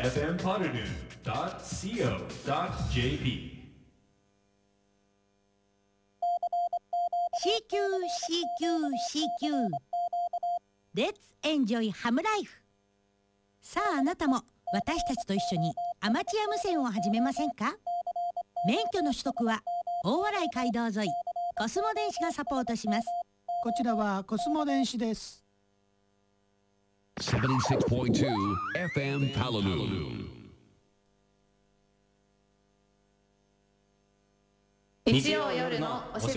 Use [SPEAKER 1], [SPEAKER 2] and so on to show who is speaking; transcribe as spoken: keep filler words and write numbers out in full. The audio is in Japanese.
[SPEAKER 1] エフエム パルヌ ドット シーオー ドット ジェーピー
[SPEAKER 2] シーキュー シーキュー シーキュー レッツエンジョイハムライフ。さあ、あなたも私たちと一緒にアマチュア無線を始めませんか？免許の取得は大洗街道沿いコスモ電子がサポートします。
[SPEAKER 3] こちらはコスモ電子です。
[SPEAKER 4] ななじゅうろくてんに エフエム Palaloo。
[SPEAKER 5] 日曜夜のおし